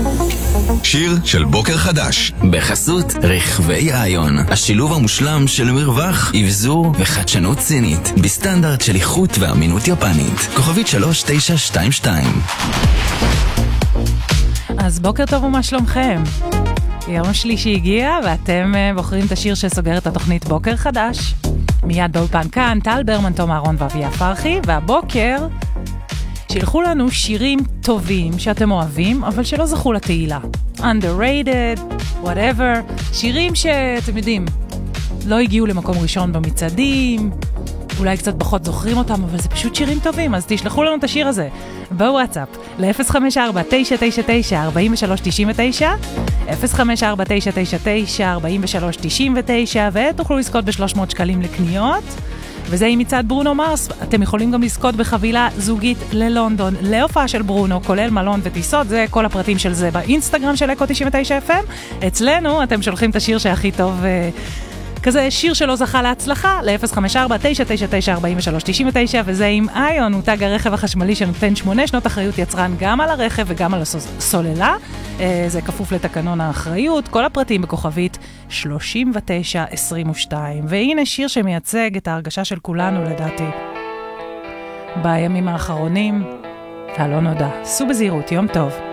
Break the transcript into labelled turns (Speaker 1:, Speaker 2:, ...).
Speaker 1: שיר של בוקר חדש.
Speaker 2: בחסות רכבי איון, השילוב המושלם של מרווח, אבזור וחדשנות סינית, בסטנדרט של איכות ואמינות יפנית. כוכבית 3922.
Speaker 3: אז בוקר טוב ומה שלומכם? יום שלישי הגיע ואתם בוחרים את השיר שסוגר את התוכנית בוקר חדש. מיד באולפן כאן, טל ברמן, תום אהרון ואביה פרחי, והבוקר שילחו לנו שירים טובים שאתם אוהבים, אבל שלא זכו לתהילה. Underrated, whatever, שירים שאתם יודעים, לא הגיעו למקום ראשון במצעדים, אולי קצת פחות זוכרים אותם, אבל זה פשוט שירים טובים, אז תשלחו לנו את השיר הזה בוואטסאפ ל-054-999-4399, 054-999-4399, ותוכלו לזכות ב-300 שקלים לקניות. וזה עם מצעד ברונו מרס. אתם יכולים גם לזכות בחבילה זוגית ללונדון, להופעה של ברונו, כולל מלון וטיסות. זה כל הפרטים של זה באינסטגרם של אקו 99 FM. אצלנו אתם שולחים את השיר שהכי טוב, כזה שיר שלא זכה להצלחה, ל-054-999-4399, וזה עם איון, הוא תג הרכב החשמלי שנותן 8 שנות אחריות יצרן גם על הרכב וגם על הסוללה. זה כפוף לתקנון האחריות, כל הפרטים בכוכבית 3922. והנה שיר שמייצג את ההרגשה של כולנו לדעתי בימים האחרונים, הלא נודע. סעו בזהירות, יום טוב.